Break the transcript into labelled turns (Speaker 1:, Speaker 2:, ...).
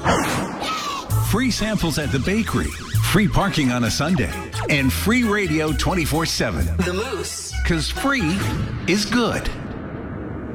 Speaker 1: Free samples at the bakery, free parking on a Sunday, and free radio 24/7.
Speaker 2: The Moose.
Speaker 1: 'Cause free is good.